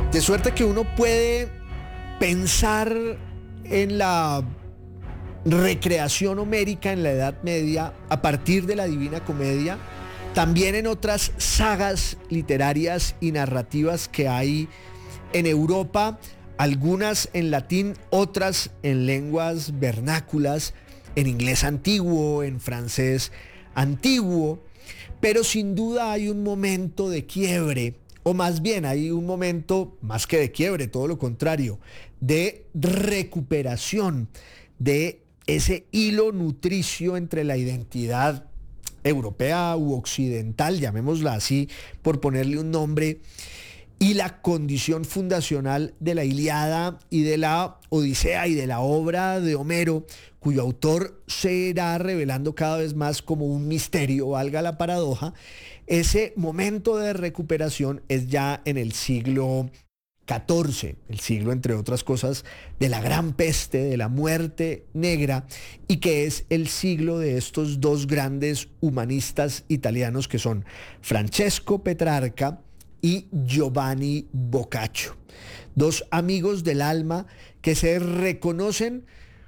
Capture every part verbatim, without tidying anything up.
De suerte que uno puede pensar en la recreación homérica en la Edad Media a partir de la Divina Comedia, también en otras sagas literarias y narrativas que hay en Europa, algunas en latín, otras en lenguas vernáculas, en inglés antiguo, en francés antiguo, pero sin duda hay un momento de quiebre, o más bien hay un momento, más que de quiebre, todo lo contrario, de recuperación de ese hilo nutricio entre la identidad europea u occidental, llamémosla así, por ponerle un nombre, y la condición fundacional de la Ilíada y de la Odisea y de la obra de Homero, cuyo autor se irá revelando cada vez más como un misterio, valga la paradoja. Ese momento de recuperación es ya en el siglo catorce, el siglo, entre otras cosas, de la gran peste, de la muerte negra, y que es el siglo de estos dos grandes humanistas italianos que son Francesco Petrarca y Giovanni Boccaccio, dos amigos del alma que se reconocen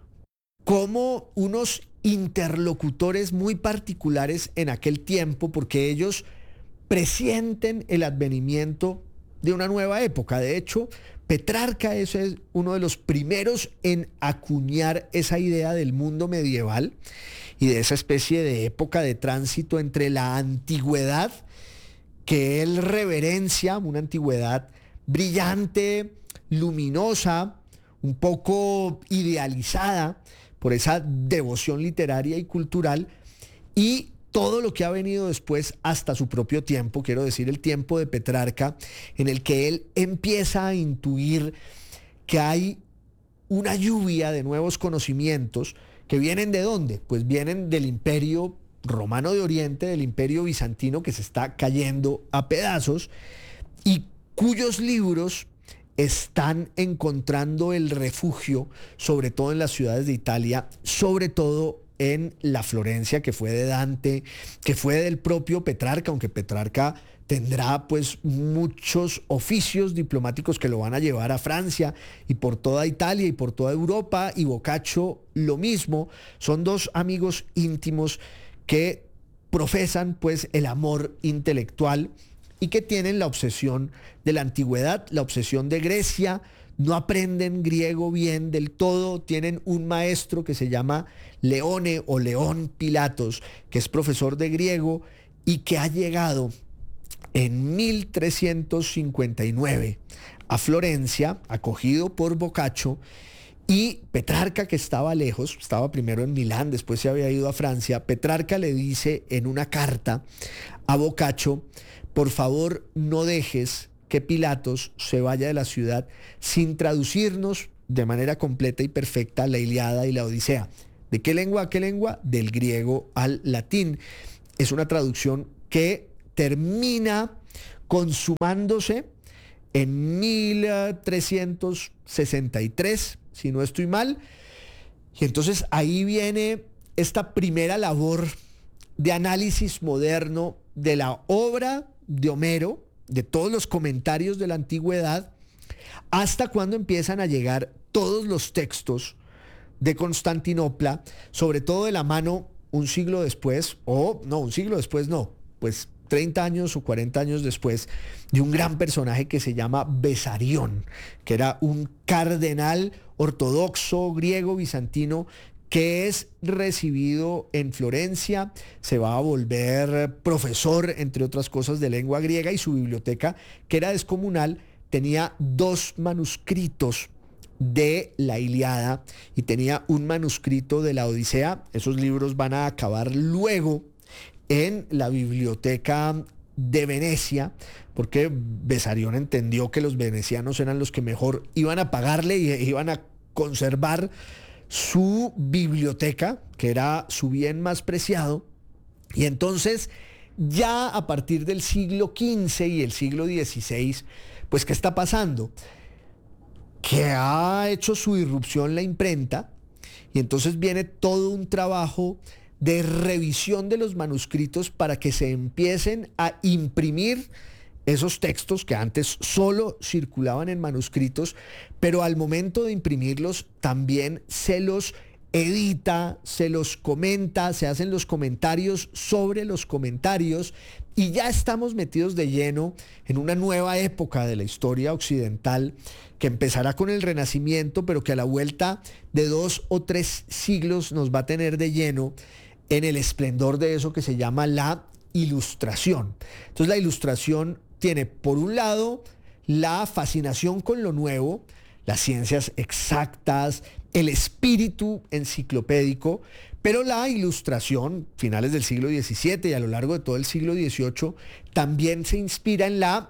como unos interlocutores muy particulares en aquel tiempo, porque ellos presienten el advenimiento de una nueva época. De hecho, Petrarca es uno de los primeros en acuñar esa idea del mundo medieval y de esa especie de época de tránsito entre la antigüedad, que él reverencia, una antigüedad brillante, luminosa, un poco idealizada por esa devoción literaria y cultural, y todo lo que ha venido después hasta su propio tiempo, quiero decir el tiempo de Petrarca, en el que él empieza a intuir que hay una lluvia de nuevos conocimientos que vienen ¿de dónde? Pues vienen del Imperio Romano de Oriente, del Imperio Bizantino, que se está cayendo a pedazos y cuyos libros están encontrando el refugio, sobre todo en las ciudades de Italia, sobre todo en la Florencia, que fue de Dante, que fue del propio Petrarca, aunque Petrarca tendrá pues muchos oficios diplomáticos que lo van a llevar a Francia y por toda Italia y por toda Europa, y Boccaccio lo mismo. Son dos amigos íntimos que profesan pues el amor intelectual y que tienen la obsesión de la antigüedad, la obsesión de Grecia. No aprenden griego bien del todo, tienen un maestro que se llama Leone o León Pilatos, que es profesor de griego y que ha llegado en mil trescientos cincuenta y nueve a Florencia, acogido por Boccaccio, y Petrarca, que estaba lejos, estaba primero en Milán, después se había ido a Francia. Petrarca le dice en una carta a Boccaccio: por favor, no dejes que Pilatos se vaya de la ciudad sin traducirnos de manera completa y perfecta la Ilíada y la Odisea. ¿De qué lengua a qué lengua? Del griego al latín. Es una traducción que termina consumándose en mil trescientos sesenta y tres, si no estoy mal. Y entonces ahí viene esta primera labor de análisis moderno de la obra de Homero, de todos los comentarios de la antigüedad, hasta cuando empiezan a llegar todos los textos de Constantinopla, sobre todo de la mano un siglo después, o no, un siglo después no, pues treinta años o cuarenta años después, de un gran personaje que se llama Besarión, que era un cardenal ortodoxo griego bizantino que es recibido en Florencia, se va a volver profesor, entre otras cosas, de lengua griega, y su biblioteca, que era descomunal, tenía dos manuscritos de la Ilíada y tenía un manuscrito de la Odisea. Esos libros van a acabar luego en la biblioteca de Venecia, porque Besarión entendió que los venecianos eran los que mejor iban a pagarle y iban a conservar su biblioteca, que era su bien más preciado. Y entonces, ya a partir del siglo quince y el siglo dieciséis, pues ¿qué está pasando? Que ha hecho su irrupción la imprenta, y entonces viene todo un trabajo de revisión de los manuscritos para que se empiecen a imprimir esos textos que antes solo circulaban en manuscritos, pero al momento de imprimirlos también se los edita, se los comenta, se hacen los comentarios sobre los comentarios y ya estamos metidos de lleno en una nueva época de la historia occidental que empezará con el Renacimiento, pero que a la vuelta de dos o tres siglos nos va a tener de lleno en el esplendor de eso que se llama la Ilustración. Entonces la Ilustración tiene por un lado la fascinación con lo nuevo, las ciencias exactas, el espíritu enciclopédico, pero la Ilustración, finales del siglo diecisiete y a lo largo de todo el siglo dieciocho, también se inspira en la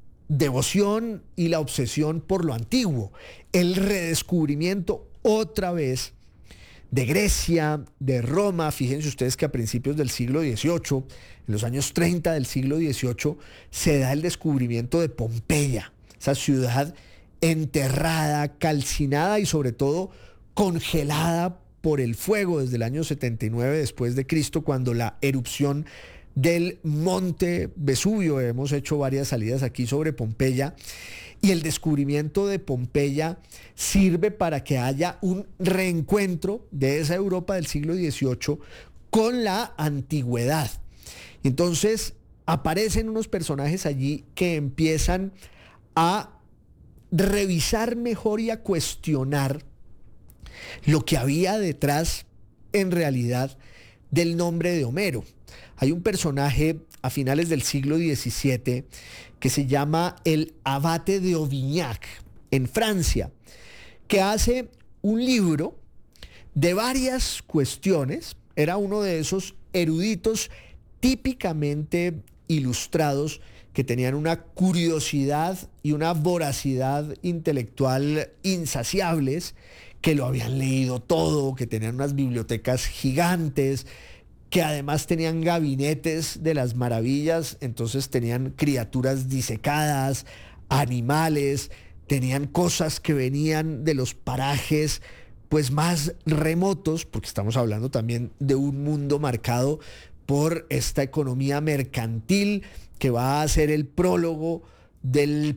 devoción y la obsesión por lo antiguo, el redescubrimiento otra vez de Grecia, de Roma. Fíjense ustedes que a principios del siglo dieciocho, en los años treinta del siglo dieciocho, se da el descubrimiento de Pompeya, esa ciudad enterrada, calcinada y sobre todo congelada por el fuego desde el año setenta y nueve después de Cristo, cuando la erupción del monte Vesubio, hemos hecho varias salidas aquí sobre Pompeya, y el descubrimiento de Pompeya sirve para que haya un reencuentro de esa Europa del siglo dieciocho con la antigüedad. Entonces aparecen unos personajes allí que empiezan a revisar mejor y a cuestionar lo que había detrás en realidad del nombre de Homero. Hay un personaje a finales del siglo diecisiete que se llama el Abate de Aubignac en Francia, que hace un libro de varias cuestiones. Era uno de esos eruditos típicamente ilustrados que tenían una curiosidad y una voracidad intelectual insaciables, que lo habían leído todo, que tenían unas bibliotecas gigantes, que además tenían gabinetes de las maravillas, entonces tenían criaturas disecadas, animales, tenían cosas que venían de los parajes pues más remotos, porque estamos hablando también de un mundo marcado por esta economía mercantil que va a ser el prólogo del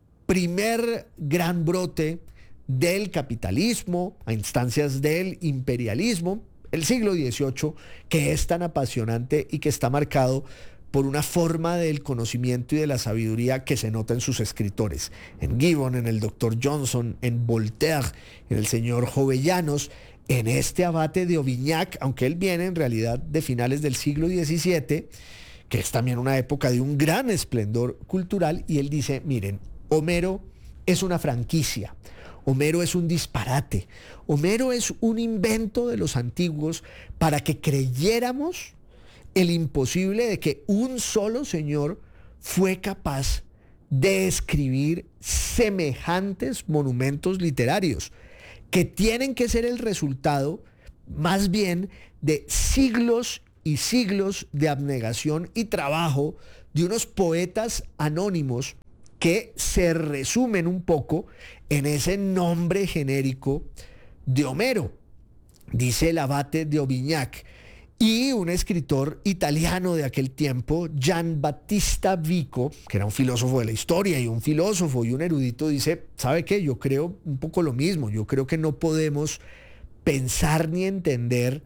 primer gran brote del capitalismo a instancias del imperialismo, el siglo dieciocho, que es tan apasionante y que está marcado por una forma del conocimiento y de la sabiduría que se nota en sus escritores, en Gibbon, en el doctor Johnson, en Voltaire, en el señor Jovellanos, en este Abate de Aubignac, aunque él viene en realidad de finales del siglo diecisiete, que es también una época de un gran esplendor cultural, y él dice, miren, Homero es una franquicia, Homero es un disparate, Homero es un invento de los antiguos para que creyéramos el imposible de que un solo señor fue capaz de escribir semejantes monumentos literarios, que tienen que ser el resultado más bien de siglos y siglos de abnegación y trabajo de unos poetas anónimos que se resumen un poco en ese nombre genérico de Homero, dice el Abate de Aubignac. Y un escritor italiano de aquel tiempo, Gian Battista Vico, que era un filósofo de la historia y un filósofo y un erudito, dice, ¿sabe qué? Yo creo un poco lo mismo. Yo creo que no podemos pensar ni entender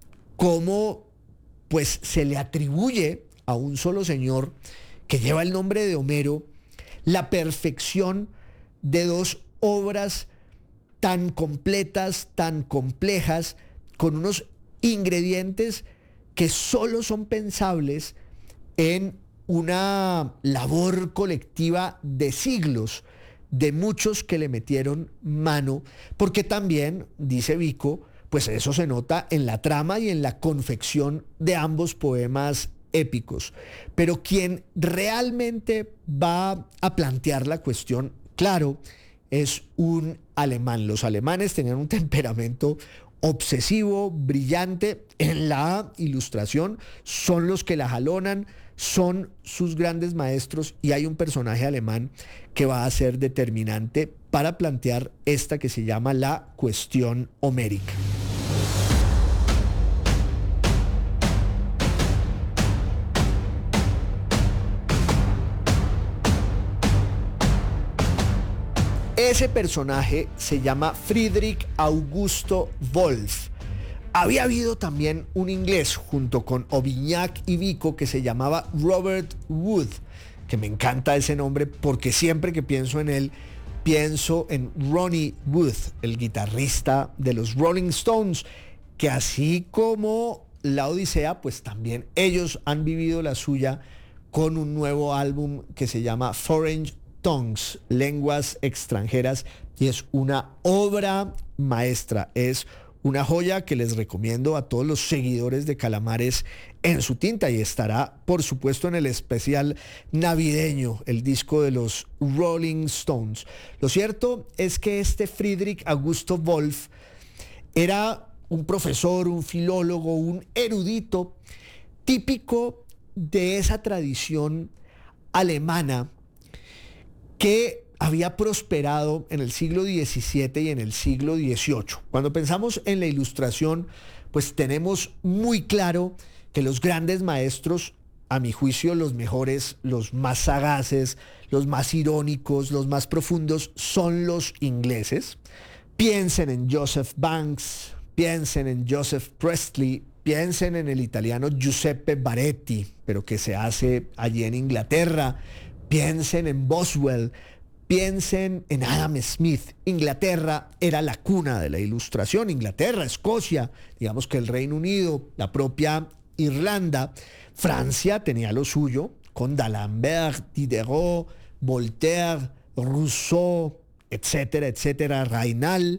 cómo pues se le atribuye a un solo señor que lleva el nombre de Homero la perfección de dos obras tan completas, tan complejas, con unos ingredientes que solo son pensables en una labor colectiva de siglos, de muchos que le metieron mano, porque también, dice Vico, pues eso se nota en la trama y en la confección de ambos poemas épicos. Pero quien realmente va a plantear la cuestión, claro, es un alemán. Los alemanes tenían un temperamento obsesivo, brillante en la ilustración, son los que la jalonan, son sus grandes maestros, y hay un personaje alemán que va a ser determinante para plantear esta que se llama la cuestión homérica. Ese personaje se llama Friedrich Augusto Wolf. Había habido también un inglés junto con Aubignac y Vico que se llamaba Robert Wood, que me encanta ese nombre porque siempre que pienso en él, pienso en Ronnie Wood, el guitarrista de los Rolling Stones, que así como la Odisea, pues también ellos han vivido la suya con un nuevo álbum que se llama Foreign Tongues, lenguas extranjeras, y es una obra maestra, es una joya que les recomiendo a todos los seguidores de Calamares en su tinta, y estará por supuesto en el especial navideño, el disco de los Rolling Stones. Lo cierto es que este Friedrich Augusto Wolf era un profesor, un filólogo, un erudito típico de esa tradición alemana que había prosperado en el siglo diecisiete y en el siglo dieciocho. Cuando pensamos en la Ilustración, pues tenemos muy claro que los grandes maestros, a mi juicio los mejores, los más sagaces, los más irónicos, los más profundos, son los ingleses. Piensen en Joseph Banks, piensen en Joseph Priestley, piensen en el italiano Giuseppe Baretti, pero que se hace allí en Inglaterra. Piensen en Boswell, piensen en Adam Smith. Inglaterra era la cuna de la Ilustración. Inglaterra, Escocia, digamos que el Reino Unido, la propia Irlanda. Francia tenía lo suyo con D'Alembert, Diderot, Voltaire, Rousseau, etcétera, etcétera, Raynal.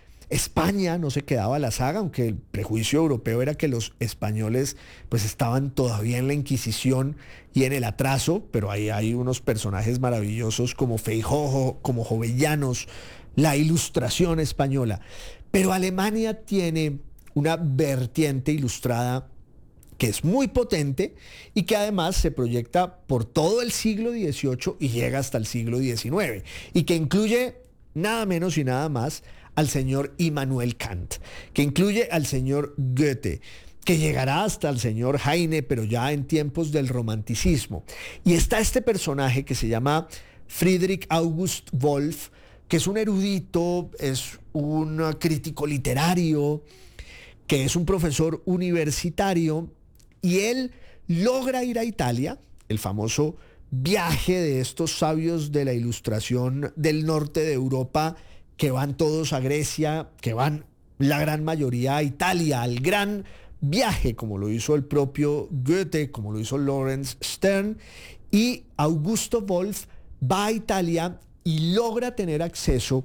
España no se quedaba a la saga, aunque el prejuicio europeo era que los españoles pues estaban todavía en la Inquisición y en el atraso, pero ahí hay unos personajes maravillosos como Feijóo, como Jovellanos, la Ilustración española. Pero Alemania tiene una vertiente ilustrada que es muy potente y que además se proyecta por todo el siglo dieciocho y llega hasta el siglo diecinueve, y que incluye nada menos y nada más al señor Immanuel Kant, que incluye al señor Goethe, que llegará hasta el señor Heine, pero ya en tiempos del romanticismo. Y está este personaje que se llama Friedrich August Wolf, que es un erudito, es un crítico literario, que es un profesor universitario, y él logra ir a Italia, el famoso viaje de estos sabios de la Ilustración del norte de Europa, que van todos a Grecia, que van la gran mayoría a Italia, al gran viaje, como lo hizo el propio Goethe, como lo hizo Lawrence Stern, y Augusto Wolf va a Italia y logra tener acceso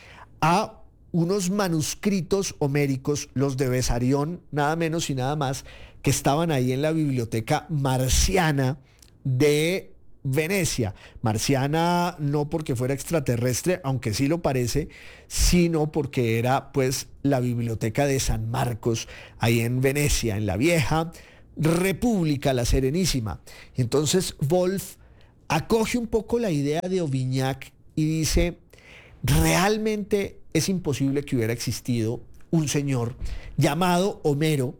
a unos manuscritos homéricos, los de Besarión, nada menos y nada más, que estaban ahí en la biblioteca marciana de Venecia. Marciana no porque fuera extraterrestre, aunque sí lo parece, sino porque era pues la biblioteca de San Marcos, ahí en Venecia, en la vieja República, la Serenísima. Entonces Wolf acoge un poco la idea de Aubignac y dice, realmente es imposible que hubiera existido un señor llamado Homero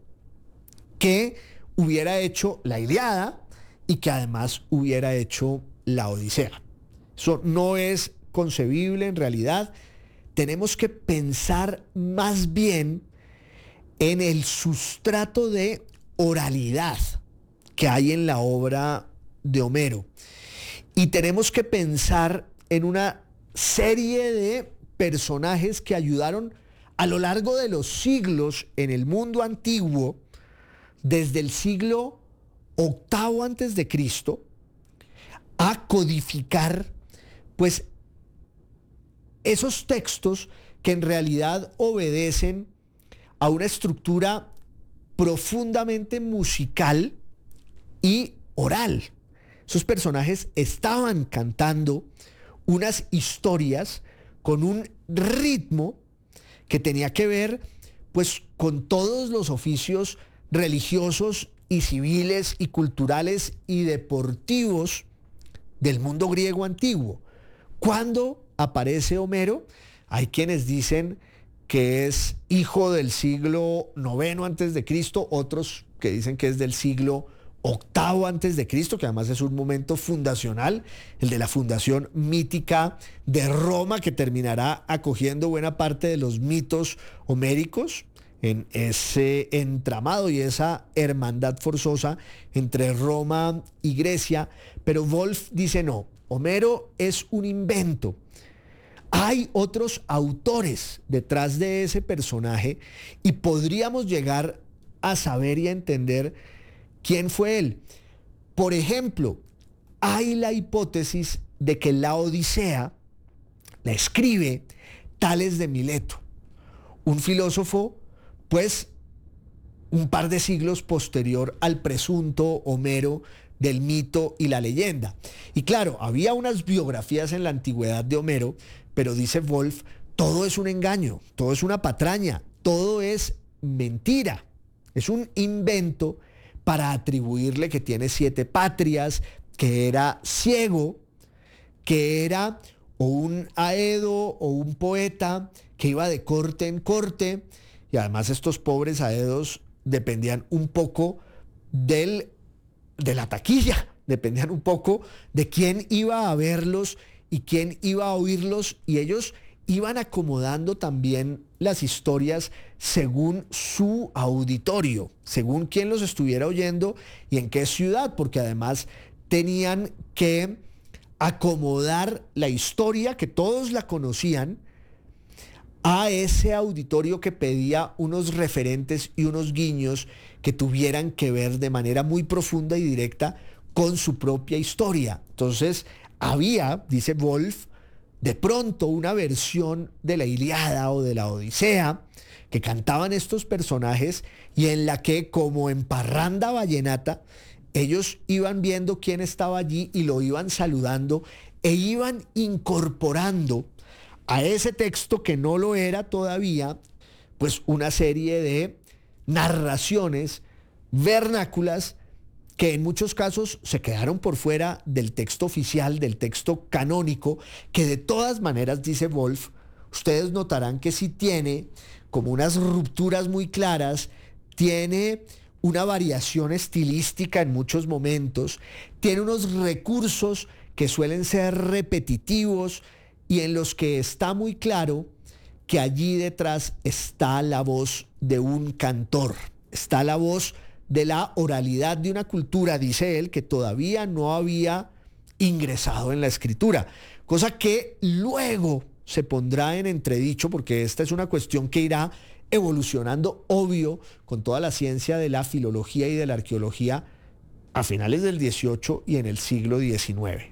que hubiera hecho la Ilíada y que además hubiera hecho la Odisea. Eso no es concebible en realidad. Tenemos que pensar más bien en el sustrato de oralidad que hay en la obra de Homero. Y tenemos que pensar en una serie de personajes que ayudaron a lo largo de los siglos en el mundo antiguo, desde el siglo octavo antes de Cristo, a codificar pues esos textos que en realidad obedecen a una estructura profundamente musical y oral. Esos personajes estaban cantando unas historias con un ritmo que tenía que ver pues con todos los oficios religiosos y civiles y culturales y deportivos del mundo griego antiguo. Cuando aparece Homero, hay quienes dicen que es hijo del siglo noveno antes de Cristo, otros que dicen que es del siglo octavo antes de Cristo, que además es un momento fundacional, el de la fundación mítica de Roma, que terminará acogiendo buena parte de los mitos homéricos en ese entramado y esa hermandad forzosa entre Roma y Grecia. Pero Wolf dice no, Homero es un invento. Hay otros autores detrás de ese personaje y podríamos llegar a saber y a entender quién fue él. Por ejemplo, hay la hipótesis de que la Odisea la escribe Tales de Mileto, un filósofo, pues, un par de siglos posterior al presunto Homero del mito y la leyenda. Y claro, había unas biografías en la antigüedad de Homero, pero dice Wolf, todo es un engaño, todo es una patraña, todo es mentira, es un invento para atribuirle que tiene siete patrias, que era ciego, que era o un aedo o un poeta que iba de corte en corte, y además estos pobres aedos dependían un poco del, de la taquilla, dependían un poco de quién iba a verlos y quién iba a oírlos, y ellos iban acomodando también las historias según su auditorio, según quién los estuviera oyendo y en qué ciudad, porque además tenían que acomodar la historia, que todos la conocían, a ese auditorio que pedía unos referentes y unos guiños que tuvieran que ver de manera muy profunda y directa con su propia historia. Entonces había, dice Wolf, de pronto una versión de la Ilíada o de la Odisea que cantaban estos personajes y en la que, como en parranda vallenata, ellos iban viendo quién estaba allí y lo iban saludando e iban incorporando a ese texto, que no lo era todavía, pues una serie de narraciones vernáculas que en muchos casos se quedaron por fuera del texto oficial, del texto canónico, que de todas maneras, dice Wolf, ustedes notarán que sí tiene como unas rupturas muy claras, tiene una variación estilística en muchos momentos, tiene unos recursos que suelen ser repetitivos y en los que está muy claro que allí detrás está la voz de un cantor, está la voz de la oralidad de una cultura, dice él, que todavía no había ingresado en la escritura, cosa que luego se pondrá en entredicho, porque esta es una cuestión que irá evolucionando, obvio, con toda la ciencia de la filología y de la arqueología a finales del dieciocho y en el siglo diecinueve.